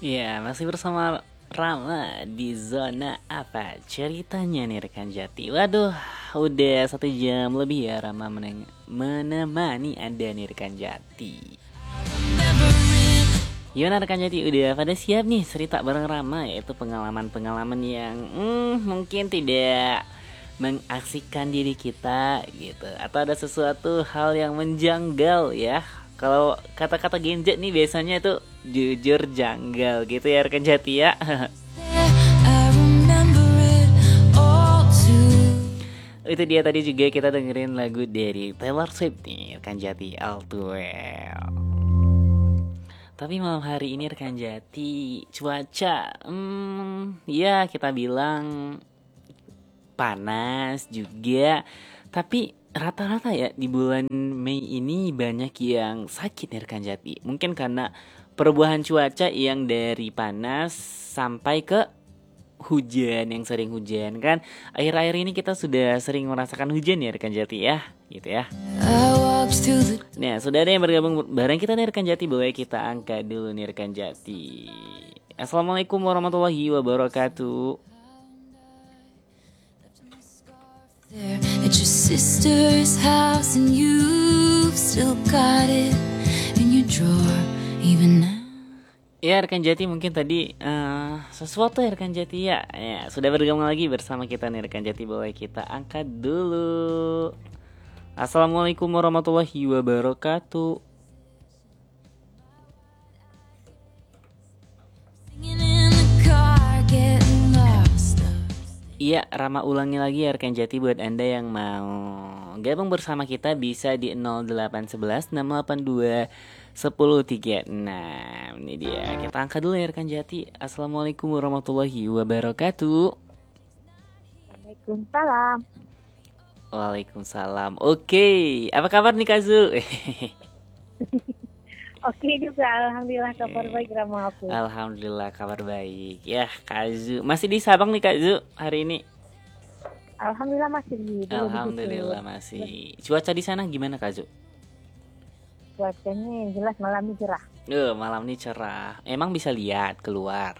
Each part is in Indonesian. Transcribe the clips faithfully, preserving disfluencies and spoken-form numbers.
Ya, masih bersama Rama di zona apa ceritanya nih rekan Jati. Waduh, udah satu jam lebih ya Rama meneng- menemani Anda nih rekan Jati. Gimana rekan Jati, udah pada siap nih cerita bareng Rama, yaitu pengalaman-pengalaman yang hmm, mungkin tidak mengaksikan diri kita gitu, atau ada sesuatu hal yang menjanggal ya. Kalau kata-kata genjet nih biasanya itu jujur janggal gitu ya rekan Jati ya. Itu dia tadi juga kita dengerin lagu dari Taylor Swift nih rekan Jati, All Too Well. Tapi malam hari ini rekan Jati, cuaca hmm, ya kita bilang panas juga. Tapi rata-rata ya di bulan Mei ini banyak yang sakit nih rekan Jati. Mungkin karena perubahan cuaca yang dari panas sampai ke hujan, yang sering hujan kan. Akhir-akhir ini kita sudah sering merasakan hujan ya rekan Jati ya, gitu ya. Nah, sudah ada yang bergabung bareng kita nih rekan Jati. Boleh kita angkat dulu nih rekan Jati. Assalamualaikum warahmatullahi wabarakatuh. At your sister's house and you've still got it in your drawer even now. Ya rekan Jati, mungkin tadi uh, sesuatu ya rekan Jati ya. Ya, sudah bergabung lagi bersama kita nih rekan Jati. Boleh kita angkat dulu. Assalamualaikum warahmatullahi wabarakatuh. Iya, Rama ulangi lagi ya rekan Jati, buat Anda yang mau gabung bersama kita bisa di nol delapan satu satu enam delapan dua satu nol tiga enam. Ini dia, kita angkat dulu ya rekan Jati. Assalamualaikum warahmatullahi wabarakatuh. Waalaikumsalam. Waalaikumsalam. Oke, apa kabar nih Kak Zul? Oke juga, alhamdulillah kabar baik Rama aku. Alhamdulillah kabar baik. Ya, Kak Zu. Masih di Sabang nih Kak Zu hari ini? Alhamdulillah masih di Alhamdulillah masih. Cuaca di sana gimana Kak Zu? Cuacanya yang jelas malam ini cerah. Eh, malam ini cerah. Emang bisa lihat keluar?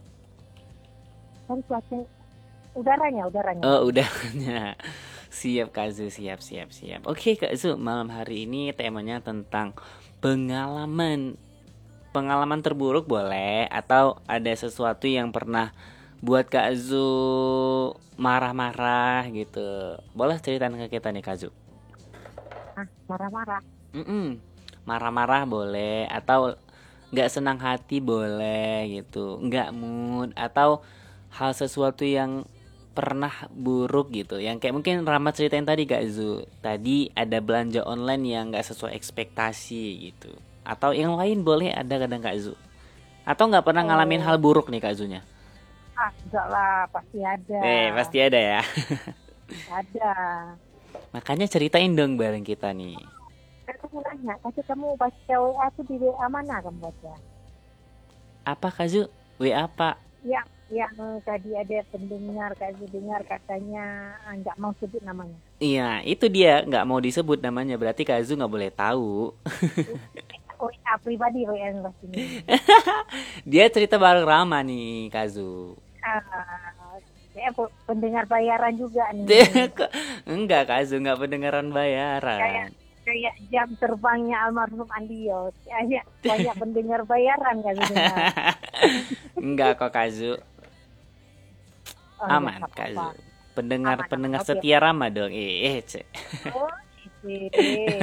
Kan cuaca udaranya, udaranya. Oh, udaranya. Siap Kak Zu, siap, siap, siap. Oke Kak Zu, malam hari ini temanya tentang pengalaman pengalaman terburuk boleh, atau ada sesuatu yang pernah buat Kak Zu marah-marah gitu. Boleh ceritain ke kita nih Kak Zu. Ah, marah-marah. Mm-mm. Marah-marah boleh, atau nggak senang hati boleh gitu, nggak mood, atau hal sesuatu yang pernah buruk gitu, yang kayak mungkin Rahmat ceritain tadi Kak Zu, tadi ada belanja online yang nggak sesuai ekspektasi gitu, atau yang lain boleh ada kadang Kak Zu, atau nggak pernah ngalamin Oh. hal buruk nih Kak Zunya? Ah, enggak lah, pasti ada. Eh, pasti ada ya. Ada. Makanya ceritain dong bareng kita nih. Aku mau nanya, tadi kamu baca W A tuh di W A mana kamu baca? Apa Kak Zu? W A apa? Yang yang tadi ada pendengar, Kak Zu dengar katanya enggak mau sebut namanya. Iya, itu dia, nggak mau disebut namanya, berarti Kak Zu nggak boleh tahu. W A pribadi W A yang ini. Dia cerita bareng Rama nih Kak Zu. Ah, saya pendengar bayaran juga nih. Enggak Kak Zu, nggak pendengaran bayaran. Kayak kayak jam terbangnya almarhum Andio. Banyak banyak pendengar bayaran kan dengar. Enggak kok Kak Zu. Oh, Aman ya, Kak Zu. apa-apa. Pendengar Aman, pendengar aman. Oke. setia Rama dong. Eh, eh cek. Oh, isi.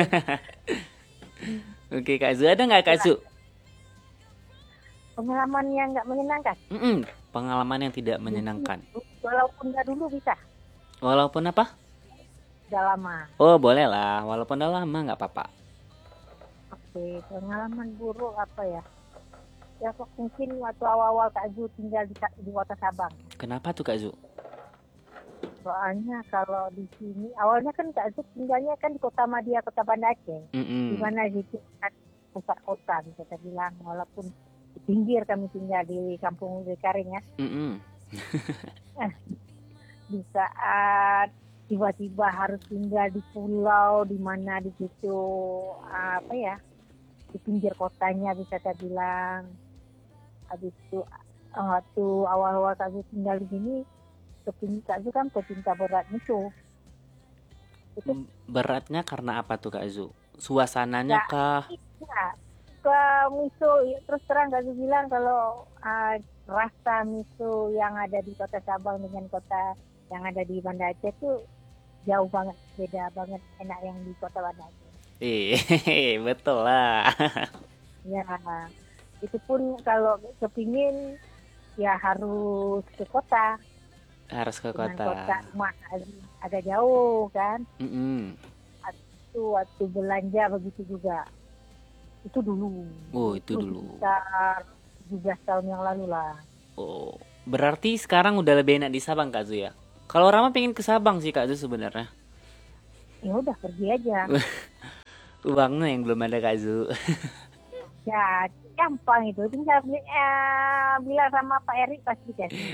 Oke Kak Zu, ada nggak Kak Zu? Pengalaman yang nggak menyenangkan. Mm-mm, pengalaman yang tidak menyenangkan. Walaupun nggak dulu bisa. Walaupun apa? Udah lama. Oh boleh lah, walaupun udah lama nggak apa-apa. Oke, pengalaman buruk apa ya? Ya kok mungkin waktu awal-awal Kak Zu tinggal di, di Kota Sabang. Kenapa tuh Kak Zu? Soalnya kalau di sini awalnya kan Kak Zu tinggalnya kan di Kota Madia, Kota Banda Aceh. Mm-mm. Di mana gitu kan pusat kota bisa kita bilang, walaupun di pinggir kami tinggal di Kampung Dekaring ya. Mm-mm. Di saat tiba-tiba harus tinggal di pulau di mana di situ apa ya, di pinggir kotanya bisa kita bilang. Habis itu eh, waktu awal-awal Kak Zu tinggal di sini, kepingin Kak Zu kan pecinta berat itu. Itu M- Beratnya karena apa tuh Kak Zu? Suasananya nggak kah? nggak ke miso terus terang Kak Zu bilang kalau ah, rasa miso yang ada di kota Sabang dengan kota yang ada di Banda Aceh tuh jauh banget, beda banget enak yang di kota Banda Aceh. Eh, betul lah. Ya, itu pun kalau kepingin ya harus ke kota, Harus ke dengan kota. kota rumah ag- agak jauh kan. Mm-mm. Itu waktu belanja begitu juga. Itu dulu, Oh, itu itu dulu. sekitar tujuh belas tahun yang lalu lah. Oh, berarti sekarang udah lebih enak di Sabang Kak Zu ya? Kalau Rama pengen ke Sabang sih Kak Zu sebenarnya. Ya udah pergi aja. Uangnya yang belum ada Kak Zu. Ya gampang itu, tinggal beli, eh, bilang sama Pak Erik pasti kasih.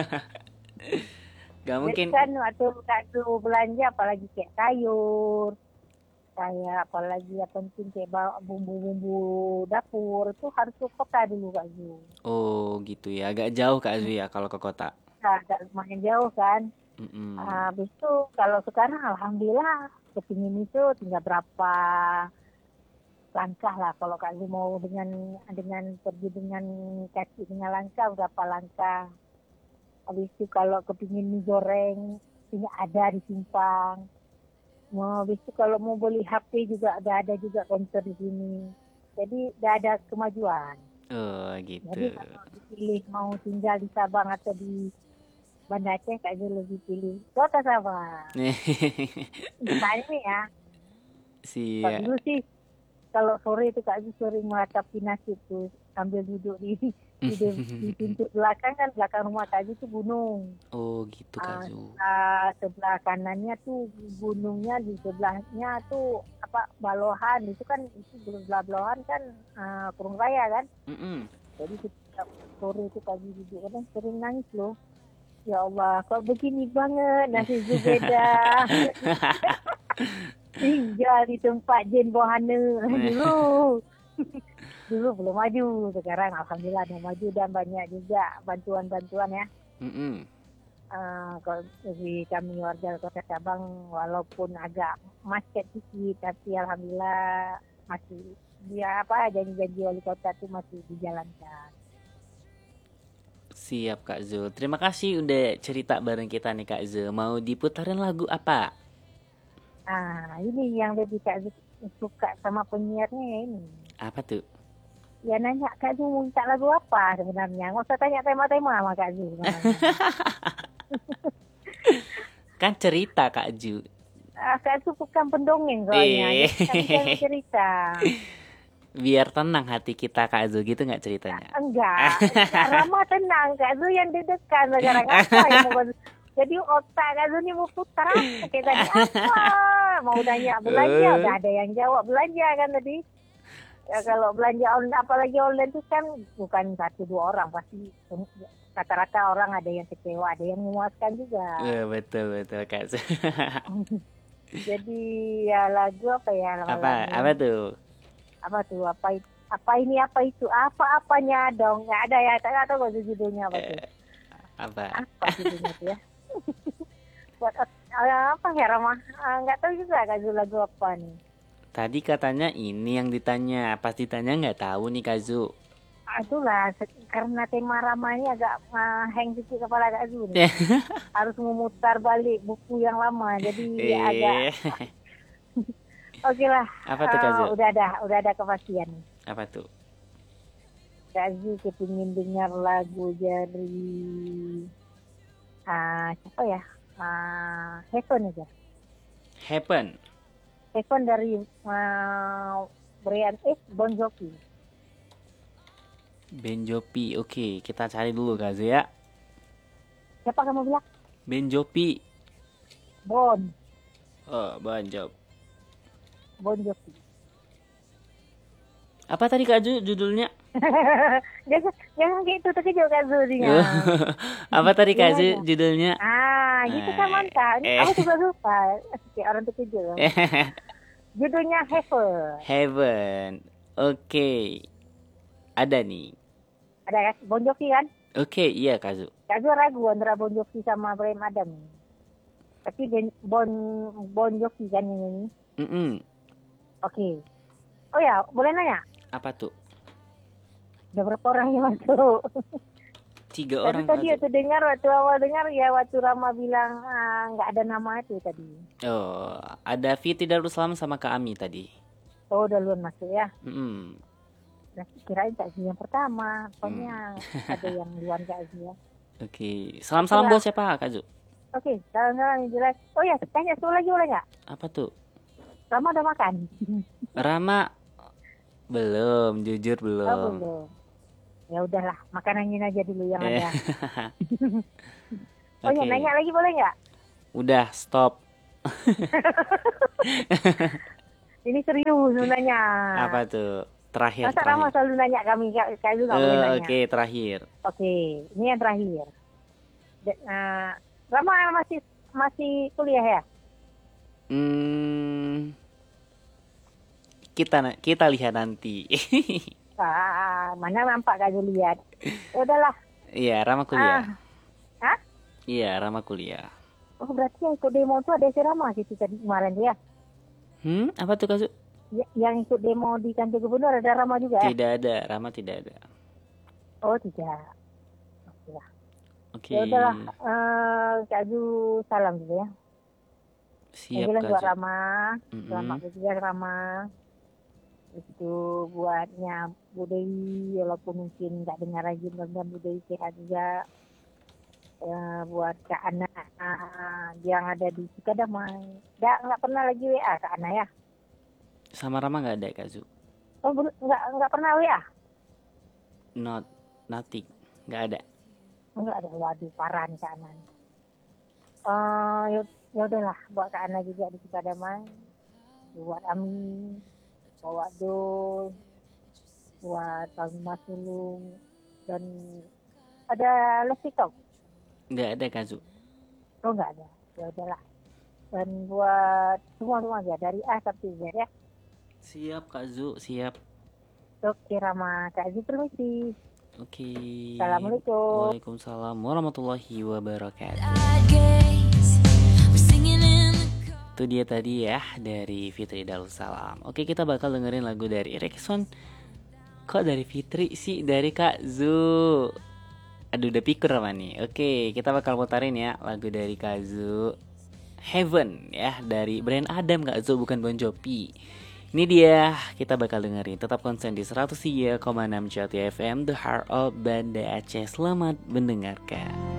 Gak Jadi mungkin. kan waktu waktu belanja apalagi kayak sayur, kayak apalagi ya penting kayak bawa bumbu-bumbu dapur itu harus ke kota dulu Kak Zu. Oh, gitu ya. Agak jauh Kak Zu ya kalau ke kota. Nah, agak lumayan jauh kan. Mm-mm. Ah, habis itu kalau sekarang alhamdulillah kepingin itu tinggal berapa langkah lah kalau Kak Zu mau dengan dengan pergi dengan kaki dengan langkah berapa langkah. Habis itu kalau kepingin mie goreng tinggal ada di Simpang. Mau habis itu kalau mau beli H P juga ada ada juga konter di sini. Jadi udah ada kemajuan. Oh, Jadi gitu. kalau dipilih mau tinggal di Sabang atau di Banda Aceh, Kak Zul lebih pilih kota Sabang. Misalnya nih ya, kalau Siap. dulu sih kalau sore itu Kak Zul sering meratapi nasib tuh sambil duduk di di, di pintu belakang kan belakang rumah Kak Zul itu gunung. Oh, gitu Kak Ah, Zu. sebelah, sebelah kanannya tuh gunungnya, di sebelahnya tuh apa Balohan itu kan itu sebelah Balohan kan uh, Kurung Raya kan. Mm-mm. Jadi setiap sore itu pagi duduk kadang sering nangis loh. Ya Allah, kok begini banget nasib Zubeda tinggal di tempat Jane Bohana dulu. Dulu belum maju, sekarang alhamdulillah udah maju dan banyak juga bantuan-bantuan ya. Mm-mm. Uh, kalau dari kami warga Kota Sabang walaupun agak macet sedikit tapi alhamdulillah masih dia apa janji-janji wali kota itu masih dijalankan. Siap Kak Zul. Terima kasih udah cerita bareng kita nih Kak Zul. Mau diputarin lagu apa? Ah, ini yang lebih Kak Zu suka sama penyiarnya ya ini. Apa tuh? Ya nanya Kak Zu mau minta lagu apa sebenarnya. Nggak usah tanya tema-tema sama Kak Zu sebenarnya. Kan cerita Kak Ju. Ah, Kak Zu bukan pendongeng soalnya. Eh, Jadi kami jangan cerita. biar tenang hati kita Kak Zul gitu nggak ceritanya? Enggak. Rama tenang. Kak Zu yang deg-degan sekarang. Apa yang mau jadi otak Kak Zu ini mau putar apa kayak tadi apa? Mau nanya belanja, udah ada yang jawab belanja kan tadi. Ya, kalau belanja online, apalagi online itu kan bukan satu dua orang pasti rata-rata orang ada yang kecewa, ada yang memuaskan juga. Eh, betul betul Kak Zul. Jadi ya lagu apa ya? Apa Lagu, apa tuh? apa tuh? Apa itu? Apa ini apa itu? Apa apanya dong? Nggak ada ya? Saya nggak tahu apa judulnya apa tuh? Eh, apa? Apa judulnya tuh ya? Buat uh, apa ya Rama? Uh, nggak tahu juga Kak Zul lagu apa nih. Tadi katanya ini yang ditanya. Pas ditanya nggak tahu nih Kak Zul. Itulah karena tema Rama ini agak uh, hang sedikit kepala Kak Zul nih. Harus memutar balik buku yang lama jadi Eh, agak oke lah. apa tuh Kak Uh, Zul? udah ada udah ada kepastian. Apa tuh? Kak Zul kepingin dengar lagu dari uh, siapa ya? Uh, Heaven aja. Happen. Heaven dari uh, Brian eh Bon Jovi. Ben Jopi. Oke, kita cari dulu Kak Zul ya. Siapa kamu bilang? Ben Jopi. Bon. Oh, Bon Jovi. Bon Jovi. Apa tadi Kak Zul judulnya? jangan jangan kayak itu terkejut Kak Zul dia. Apa tadi Kak Iya, Zul iya. judulnya? Ah, gitu kan mantap. Ini Eh. aku juga lupa. Kayak orang terkejut. Loh. Judulnya Heaven. Heaven. Oke. Ada nih. Ada Bon Jovi kan? Oke, iya Kak Zu. Kak Zu ragu antara Bon Jovi sama Bryan Adam. Tapi Bon Bon Jovi kan yang ini. Mm-mm. Oke. Oh ya, boleh nanya? Apa tuh? Ada berapa orang yang masuk? Tiga Tadi orang tadi Kak Zu. waktu dengar, waktu awal dengar ya waktu Rama bilang ah, nggak ada nama itu tadi. Oh, ada Fitri Darussalam sama Kak Ami tadi. Oh, udah luar masuk ya. Mm-mm. Nah, kirain Kak Zu yang pertama. Pokoknya Hmm. ada yang duluan Kak Zu ya. Oke, salam-salam buat siapa Kak Zu? Oke, salam-salam yang jelas. Oh ya, tanya satu lagi boleh nggak? Apa tuh? Rama udah makan? Rama belum, jujur Oh, belum. belum. Ya udahlah, makanannya aja dulu yang Eh. ada. Oh ya, Oke. nanya lagi boleh nggak? Udah, stop. Ini serius nanya. Apa tuh? Terakhir, Masa Rama terakhir. selalu nanya kami, Kak Zu nggak boleh Eh, nanya. Oke, terakhir. Oke, ini yang terakhir. De- uh, Rama masih masih kuliah ya? Hmm, kita na- kita lihat nanti. Ah, mana nampak Kak Zu lihat. Ya udahlah. Iya, Rama kuliah. Ah. Hah? Iya, Rama kuliah. Oh, berarti yang ikut demo tuh ada si Rama gitu tadi kemarin tuh ya? Hmm, apa tuh Kak Zu? Ya, yang ikut demo di kantor gubernur ada Rama juga ya? Tidak ada, Rama tidak ada. Oh, tidak. Oke lah. Oke. Ya udahlah, eh, Kak Zu salam dulu ya. Siap Yang jelas Kak buat Zu. Rama, Mm-mm. selamat berjalan Rama. Itu buatnya Bu Dewi, walaupun mungkin nggak dengar lagi, mudah-mudahan Bu Dewi sehat juga. Eh, buat Kak Ana ah, yang ada di Sukadamai. Nggak nggak pernah lagi W A Kak Ana ya? Sama Rama nggak ada Kak Zu. Oh, bel- nggak nggak pernah W A? Not, nothing, nggak ada. Nggak ada. Waduh, parah nih Kak Ana. Eh, ya ya udahlah, buat Kak Ana juga di Sukadamai. Buat Ami, buat Dul, buat Bang Mas Sulung, dan ada Lesikau. Nggak ada Kak Zu. Oh, nggak ada. Ya udahlah. Dan buat semua-semua aja dari A sampai Z ya. Siap Kak Zu, siap. Oke Rama, Kak Zu permisi. Oke. Assalamualaikum. Waalaikumsalam warahmatullahi wabarakatuh. Itu dia tadi ya dari Fitri Darussalam. Oke, kita bakal dengerin lagu dari Rexon. Kok dari Fitri sih? Dari Kak Zu. Aduh, udah pikir apa nih? Oke, kita bakal putarin ya lagu dari Kak Zu. Heaven ya, dari Bryan Adam Kak Zu, bukan Bon Jovi. Ini dia, kita bakal dengerin. Tetap konsen di seratus tiga koma enam Jati F M, The Heart of Banda Aceh. Selamat mendengarkan.